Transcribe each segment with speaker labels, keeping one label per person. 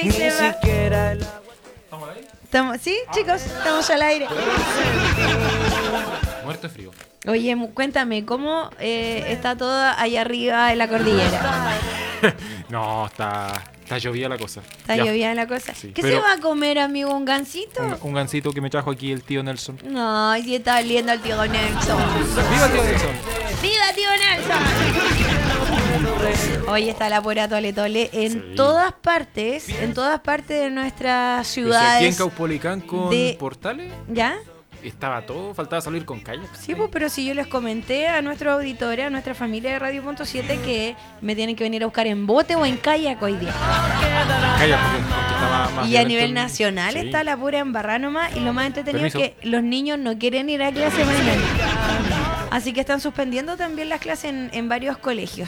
Speaker 1: Ni siquiera el agua.
Speaker 2: ¿Estamos ahí?
Speaker 3: ¿Sí, chicos? Estamos al aire.
Speaker 2: Muerto de frío.
Speaker 3: Oye, cuéntame, ¿cómo está todo allá arriba en la cordillera?
Speaker 2: No, está llovida la cosa.
Speaker 3: ¿Está
Speaker 2: Ya.
Speaker 3: llovida la cosa?
Speaker 2: Sí,
Speaker 3: ¿Qué
Speaker 2: pero-
Speaker 3: se va a comer, amigo? ¿Un gansito?
Speaker 2: Un gansito que me trajo aquí el tío Nelson.
Speaker 3: No, sí está oliendo al tío Nelson.
Speaker 2: ¡Viva tío Nelson!
Speaker 3: ¡Viva, tío Nelson! Hoy está la pura tole tole en
Speaker 2: Sí.
Speaker 3: todas partes de nuestras
Speaker 2: Pues aquí en
Speaker 3: ciudades.
Speaker 2: Caupolicán con
Speaker 3: de-
Speaker 2: Portales
Speaker 3: ¿Ya?
Speaker 2: estaba todo, faltaba salir con kayak.
Speaker 3: Sí, pues, pero si yo les comenté a nuestros auditores, a nuestra familia de Radio.7 que me tienen que venir a buscar en bote o en kayak hoy día.
Speaker 2: Kayak porque estaba más
Speaker 3: Y a
Speaker 2: violento
Speaker 3: nivel
Speaker 2: el-
Speaker 3: nacional
Speaker 2: Sí.
Speaker 3: está la pura embarrada nomás. Y lo más entretenido
Speaker 2: Permiso.
Speaker 3: es que los niños no quieren ir a clase mañana. Así que están suspendiendo también las clases en varios colegios.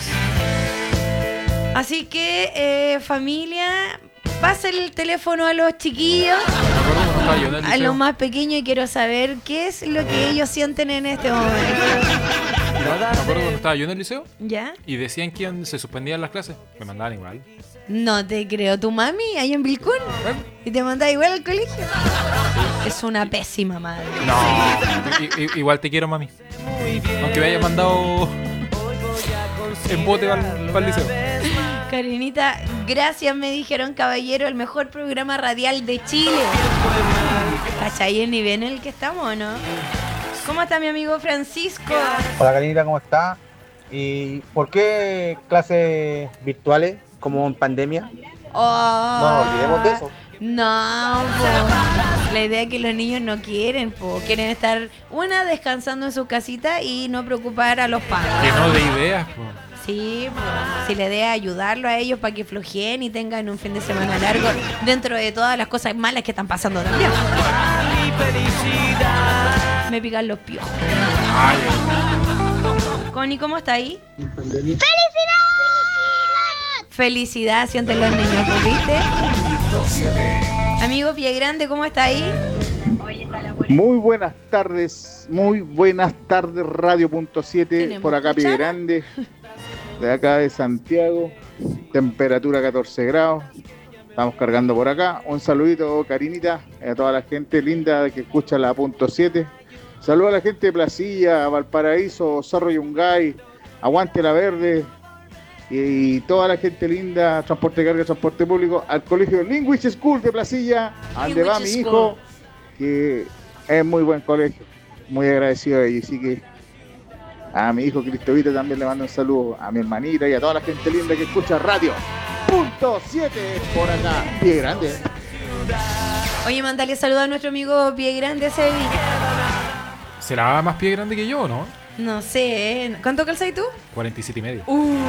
Speaker 3: Así que, familia, pasa el teléfono a los chiquillos,
Speaker 2: Me acuerdo cuando estaba yo en el
Speaker 3: a
Speaker 2: liceo.
Speaker 3: los más pequeños, y quiero saber qué es lo que ellos sienten en este momento.
Speaker 2: Me acuerdo cuando estaba yo en el liceo
Speaker 3: ¿Ya?
Speaker 2: y decían que se suspendían las clases. Me mandaban igual.
Speaker 3: No te creo. ¿Tu mami ahí en Vilcún? ¿Y te manda igual al colegio? Es una pésima madre.
Speaker 2: No, igual te quiero, mami. Aunque me hayas mandado en bote para el liceo.
Speaker 3: Karinita, gracias, me dijeron, caballero, el mejor programa radial de Chile. ¿Cachai el nivel en el que estamos o no? ¿Cómo está mi amigo Francisco?
Speaker 4: Hola Karinita, ¿cómo está? ¿Y por qué clases virtuales como en pandemia?
Speaker 3: Oh,
Speaker 4: No olvidemos de eso.
Speaker 3: No, po. La idea es que los niños no quieren, po. Quieren estar, descansando en su casita y no preocupar a los padres.
Speaker 2: Que no de ideas, po.
Speaker 3: Sí, pues, si la idea es ayudarlo a ellos para que flojeen y tengan un fin de semana largo dentro de todas las cosas malas que están pasando también. Me pican los piojos.
Speaker 2: Ay,
Speaker 3: Connie, ¿cómo está ahí? ¡Felicidad! Felicidad, sienten los niños, ¿pues, ¿viste? Amigo Pie Grande, ¿cómo está ahí?
Speaker 5: Muy buenas tardes Radio.7,
Speaker 3: ¿Tenemos
Speaker 5: por acá Pie
Speaker 3: cuchara?
Speaker 5: Grande, de acá de Santiago, temperatura 14 grados, estamos cargando por acá. Un saludito, Karinita, a toda la gente linda que escucha la .7. Saludos a la gente de Placilla, Valparaíso, Cerro Yungay, Aguante la Verde y toda la gente linda, transporte de carga, transporte público, al colegio Language School de Placilla, donde va mi
Speaker 3: Language
Speaker 5: hijo, que es muy buen colegio, muy agradecido de ellos. Así que a mi hijo Cristovito también le mando un saludo, a mi hermanita y a toda la gente linda que escucha Radio .7 por acá, Pie Grande.
Speaker 3: Oye, mándale saludo a nuestro amigo Pie Grande, Sevi.
Speaker 2: ¿será más pie grande que yo, no?
Speaker 3: No sé, ¿eh? ¿Cuánto calzas tú?
Speaker 2: 47 y medio.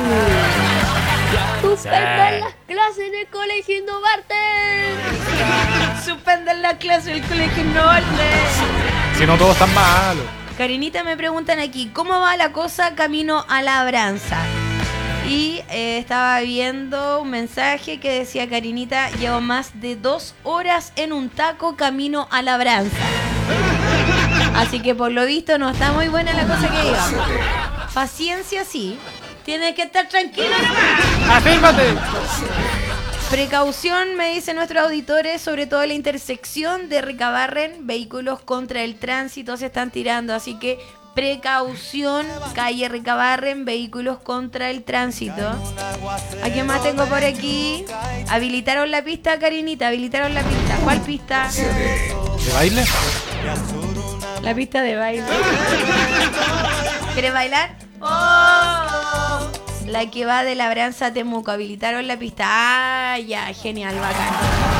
Speaker 6: Suspendan las clases en el colegio Innovarte.
Speaker 3: Suspenden la clase del colegio norte.
Speaker 2: Si no, todos están malos.
Speaker 3: Karinita, me preguntan aquí, ¿cómo va la cosa camino a Labranza? Y estaba viendo un mensaje que decía, Karinita, llevo más de 2 horas en un taco camino a Labranza. Así que por lo visto no está muy buena la cosa que digamos. Paciencia sí. Tienes que estar tranquilo nomás.
Speaker 2: ¡Afírmate!
Speaker 3: Precaución, me dicen nuestros auditores, sobre todo en la intersección de Ricabarren, vehículos contra el tránsito se están tirando, así que precaución, calle Ricabarren, vehículos contra el tránsito. ¿A quién más tengo por aquí? Habilitaron la pista, Karinita, habilitaron la pista. ¿Cuál pista?
Speaker 2: ¿De baile?
Speaker 3: La pista de baile. ¿Quieres bailar? ¡Oh! La que va de Labranza a Temuco. Habilitaron la pista. Ah, ya, genial, bacán.